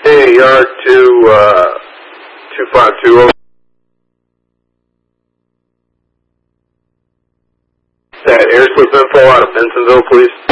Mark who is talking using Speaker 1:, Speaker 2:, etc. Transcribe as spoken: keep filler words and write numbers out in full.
Speaker 1: Hey, yard two, uh, two five two oh. That air slip info out of Bensonville, please.